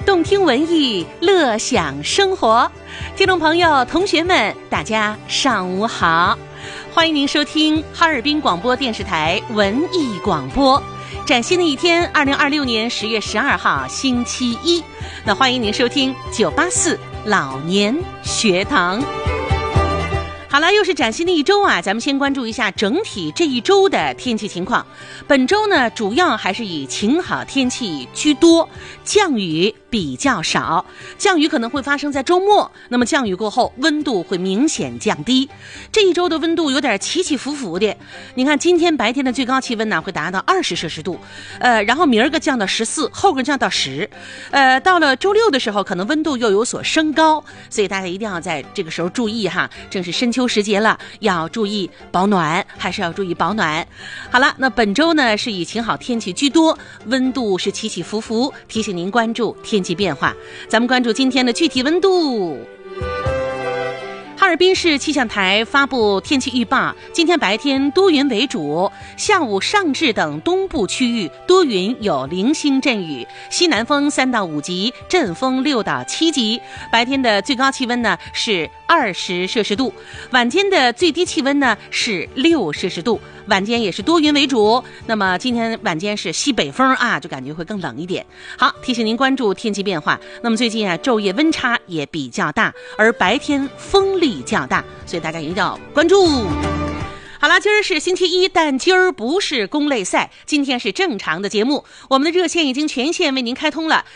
动听文艺，乐享生活。听众朋友、同学们，大家上午好，欢迎您收听哈尔滨广播电视台文艺广播。崭新的一天，2026年10月12号，星期一。那欢迎您收听984老年学堂。好了，又是崭新的一周啊，咱们先关注一下整体这一周的天气情况。本周呢，主要还是以晴好天气居多，降雨比较少。降雨可能会发生在周末，那么降雨过后，温度会明显降低。这一周的温度有点起起伏伏的。你看，今天白天的最高气温呢，会达到20摄氏度，然后明儿个降到14，后个降到10，到了周六的时候，可能温度又有所升高，所以大家一定要在这个时候注意哈，正是深秋时节了，要注意保暖，还是要注意保暖。好了，那本周呢是以晴好天气居多，温度是起起伏伏，提醒您关注天气变化。咱们关注今天的具体温度。哈尔滨市气象台发布天气预报，今天白天多云为主，下午上至等东部区域多云有零星阵雨，西南风3到5级，阵风6到7级。白天的最高气温呢是20摄氏度，晚间的最低气温呢是6摄氏度。晚间也是多云为主，那么今天晚间是西北风啊，就感觉会更冷一点。好，提醒您关注天气变化。那么最近啊，昼夜温差也比较大，而白天风力较大，所以大家一定要关注。好了，今儿是星期一，但今儿不是公类赛，今天是正常的节目。我们的热线已经全线为您开通了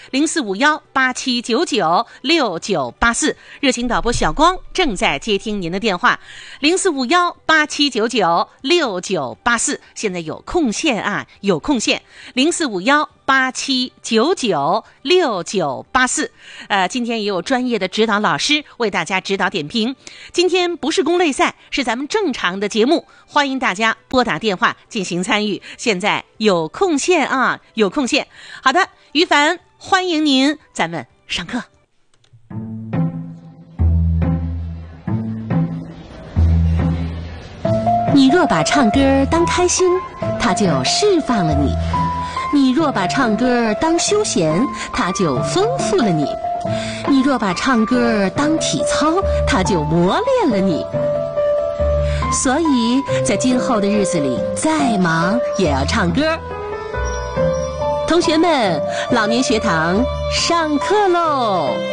，045187996984，热情导播小光正在接听您的电话，045187996984，现在有空线啊，有空线，045187996984。今天也有专业的指导老师为大家指导点评。今天不是公类赛，是咱们正常的节目，欢迎大家拨打电话进行参与。现在有空线啊，有空线。好的，于凡，欢迎您，咱们上课。你若把唱歌当开心，它就释放了你；你若把唱歌当休闲，它就丰富了你；你若把唱歌当体操，它就磨练了你。所以在今后的日子里，再忙也要唱歌。同学们，老年学堂上课喽！